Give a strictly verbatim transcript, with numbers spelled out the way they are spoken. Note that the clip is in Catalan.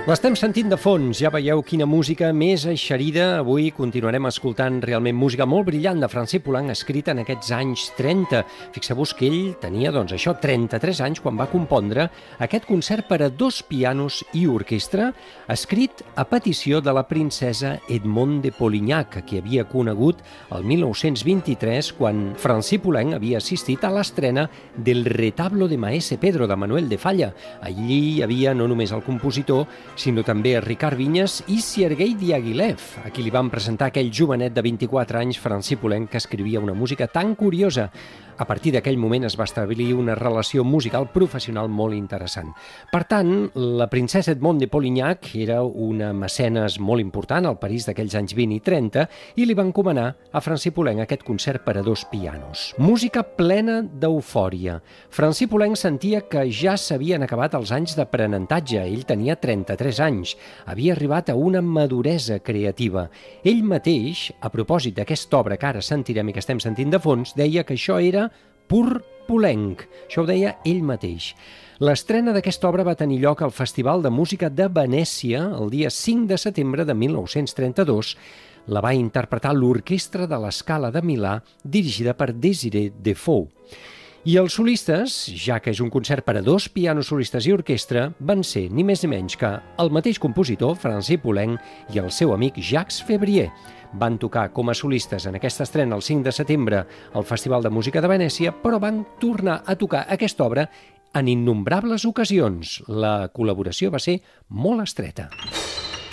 L'estem sentint de fons, ja veieu quina música més eixerida. Avui continuarem escoltant realment música molt brillant de Francis Poulenc, escrita en aquests anys trenta. Fixeu-vos que ell tenia, doncs això, trenta-tres anys quan va compondre aquest concert per a dos pianos i orquestra, escrit a petició de la princesa Edmond de Polignac, que havia conegut el mil nou-cents vint-i-tres quan Francis Poulenc havia assistit a l'estrena del Retablo de Maese Pedro de Manuel de Falla. Allí hi havia no només el compositor, sinó també Ricard Vinyes i Sergei Diaghilev, a qui li van presentar aquell jovenet de vint-i-quatre anys, Francis Poulenc, que escrivia una música tan curiosa. A partir d'aquell moment es va establir una relació musical professional molt interessant. Per tant, la princesa Edmond de Polignac era una mecenes molt important al París d'aquells anys vint i trenta i li va encomanar a Francis Poulenc aquest concert per a dos pianos. Música plena d'eufòria. Francis Poulenc sentia que ja s'havien acabat els anys d'aprenentatge. Ell tenia trenta-tres anys. Havia arribat a una maduresa creativa. Ell mateix, a propòsit d'aquesta obra que ara sentirem i que estem sentint de fons, deia que això era pur Poulenc. Això ho deia ell mateix. L'estrena d'aquesta obra va tenir lloc al Festival de Música de Venècia el dia cinc de setembre de mil nou-cents trenta-dos. La va interpretar l'Orquestra de la Scala de Milà, dirigida per Désiré Defoe. I els solistes, ja que és un concert per a dos pianos solistes i orquestra, van ser ni més ni menys que el mateix compositor, Francis Poulenc, i el seu amic Jacques Février. Van tocar com a solistes en aquesta estrena el cinc de setembre al Festival de Música de Venècia, però van tornar a tocar aquesta obra en innombrables ocasions. La col·laboració va ser molt estreta.